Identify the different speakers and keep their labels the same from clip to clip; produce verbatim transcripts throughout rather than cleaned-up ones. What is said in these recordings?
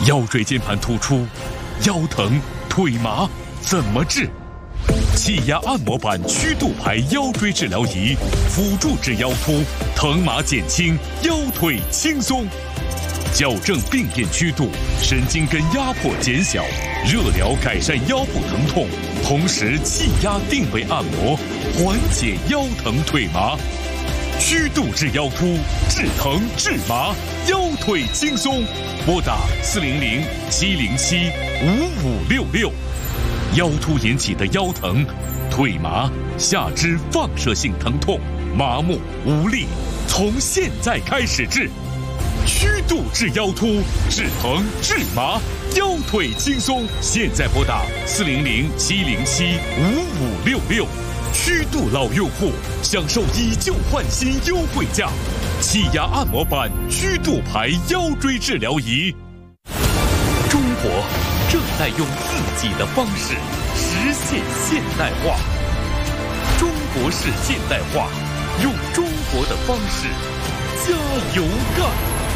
Speaker 1: 腰椎间盘突出、腰疼、腿麻怎么治？气压按摩板曲度排腰椎治疗仪，辅助治腰突，疼麻减轻，腰腿轻松。矫正病变曲度，神经根压迫减小，热疗改善腰部疼痛，同时气压定位按摩，缓解腰疼腿麻。曲度治腰突，治疼治麻，腰腿轻松。拨打四零零七零七五五六六。腰突引起的腰疼、腿麻、下肢放射性疼痛、麻木无力，从现在开始治。曲度治腰突，治疼治麻，腰腿轻松。现在拨打四零零七零七五五六六。曲度老用户享受以旧换新优惠价，气压按摩板曲度排腰椎治疗仪。中国正在用自己的方式实现现代化，中国式现代化，用中国的方式加油干！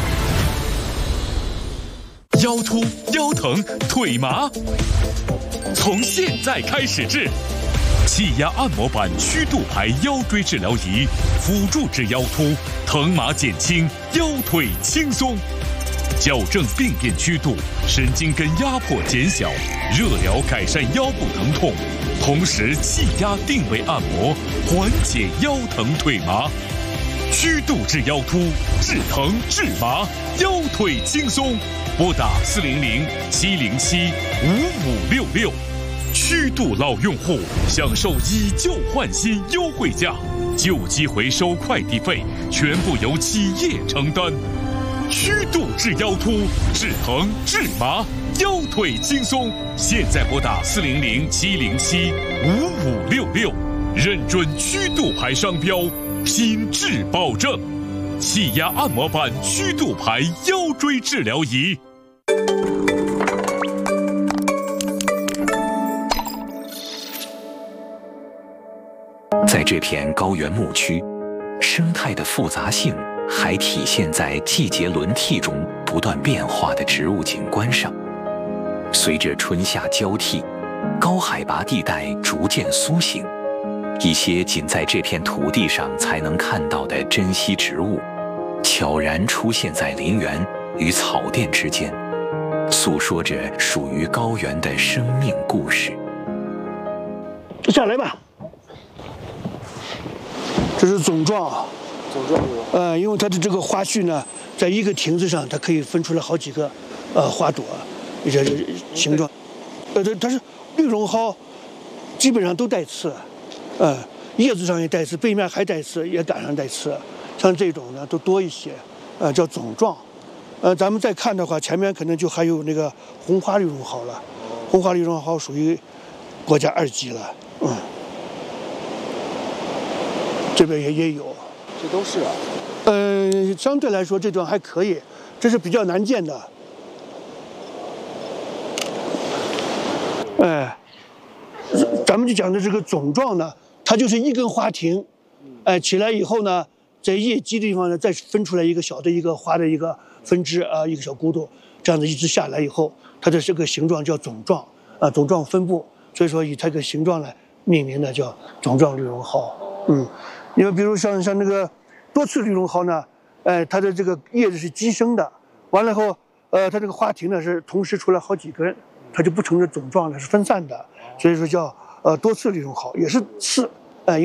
Speaker 1: 腰突、腰疼、腿麻，从现在开始治。气压按摩板曲度排腰椎治疗仪，辅助治腰突，疼麻减轻，腰腿轻松。矫正病变曲度，神经根压迫减小，热疗改善腰部疼痛，同时气压定位按摩，缓解腰疼腿麻。曲度治腰突，治疼治麻，腰腿轻松。拨打四零零七零七五五六六。曲度老用户享受以旧换新优惠价，旧机回收快递费全部由企业承担。曲度治腰突，治疼治麻，腰腿轻松。现在拨打四零零七零七五五六六，认准曲度牌商标，品质保证。气压按摩板曲度牌腰椎治疗仪。
Speaker 2: 在这片高原牧区，生态的复杂性还体现在季节轮替中不断变化的植物景观上。随着春夏交替，高海拔地带逐渐苏醒，一些仅在这片土地上才能看到的珍稀植物，悄然出现在林园与草甸之间，诉说着属于高原的生命故事。
Speaker 3: 下来吧。这是总状，
Speaker 4: 总状物。
Speaker 3: 呃，因为它的这个花序呢，在一个亭子上，它可以分出来好几个，呃，花朵，一些形状。呃，它它是绿绒蒿，基本上都带刺，呃，叶子上也带刺，背面还带刺，叶杆上带刺。像这种呢，都多一些，呃，叫总状。呃，咱们再看的话，前面可能就还有那个红花绿绒蒿了。红花绿绒蒿属于国家二级了，嗯。这边也也有，
Speaker 4: 这都是啊。
Speaker 3: 呃，相对来说这种还可以，这是比较难见的。哎，咱们就讲的这个总状呢，它就是一根花亭，哎，起来以后呢，在叶基的地方呢，再分出来一个小的一个花的一个分支啊，一个小骨头，这样子一直下来以后，它的这个形状叫总状啊，总状分布，所以说以它这个形状来命名的叫总状绿绒蒿，嗯。因为比如像像那个多刺绿绒蒿呢，哎，它的这个叶子是基生的，完了以后，呃，它这个花亭呢是同时出来好几根，它就不成这总状了，是分散的，所以说叫呃多刺绿绒蒿，也是刺，